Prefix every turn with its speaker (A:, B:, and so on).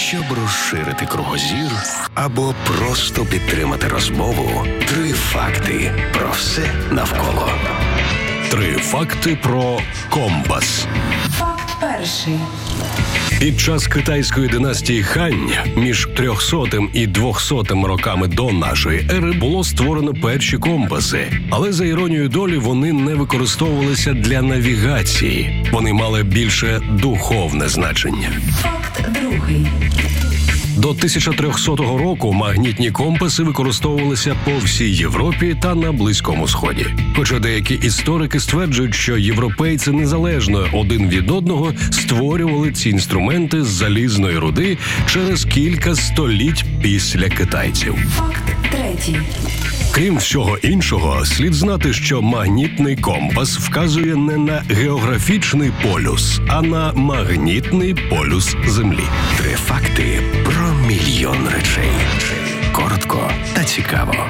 A: Щоб розширити кругозір або просто підтримати розмову, 3 факти про все навколо. 3 факти про компас.
B: Факт перший.
A: Під час китайської династії Хань між 300 і 200 роками до нашої ери було створено перші компаси. Але за іронією долі вони не використовувалися для навігації. Вони мали більше духовне значення.
B: Факт другий.
A: До 1300 року магнітні компаси використовувалися по всій Європі та на Близькому Сході. Хоча деякі історики стверджують, що європейці незалежно один від одного створювали ці інструменти з залізної руди через кілька століть після китайців.
B: Факт третій.
A: Крім всього іншого, слід знати, що магнітний компас вказує не на географічний полюс, а на магнітний полюс Землі. 3 факти про мільйон речей. Коротко та цікаво.